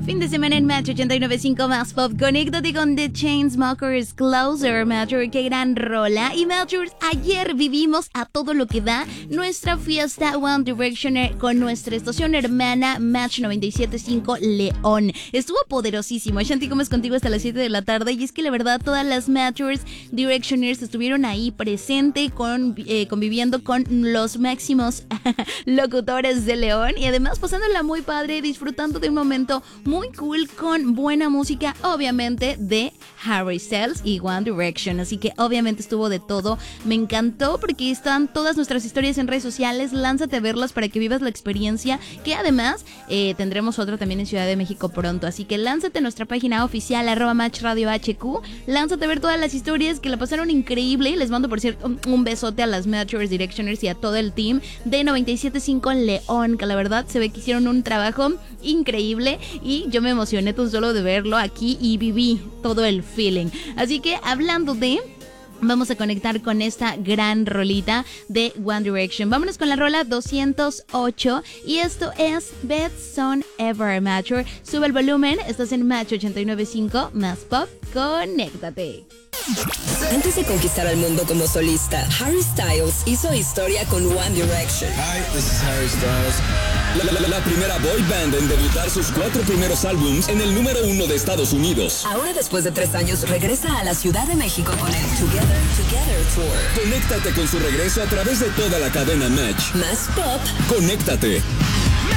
Fin de semana en Match 89.5 más pop. Conéctate con The Chainsmokers Closer, Matcher. Qué gran rola. Y Matchers, ayer vivimos a todo lo que da nuestra fiesta One Direction con nuestra estación hermana Match 97.5 León. Estuvo poderosísimo. Shanti Gómez contigo hasta las 7 de la tarde. Y es que la verdad todas las Matchers Directioners estuvieron ahí presente conviviendo con los máximos locutores de León. Y además pasándola muy padre, disfrutando de un momento muy cool con buena música, obviamente de Harry Styles y One Direction. Así que obviamente estuvo de todo. Me encantó porque están todas nuestras historias en redes sociales. Lánzate a verlas para que vivas la experiencia, que además tendremos otra también en Ciudad de México pronto. Así que lánzate a nuestra página oficial @MatchRadioHQ. Lánzate a ver todas las historias que la pasaron increíble. Les mando por cierto un besote a las Matchers Directioners y a todo el team de 97.5 León, que la verdad se ve que hicieron un trabajo increíble y yo me emocioné tan solo de verlo aquí y viví todo el feeling. Así que hablando de... vamos a conectar con esta gran rolita de One Direction. Vámonos con la rola 208 y esto es Best Song Ever, Matcher. Sube el volumen, estás en Match 89.5 más pop, conéctate. Antes de conquistar al mundo como solista, Harry Styles hizo historia con One Direction. Hi, this is Harry Styles. La primera boy band en debutar sus 4 primeros álbums en el número 1 de Estados Unidos. Ahora, después de 3 años, regresa a la Ciudad de México con el Together Tour. Conéctate con su regreso a través de toda la cadena Match. Más pop. Conéctate.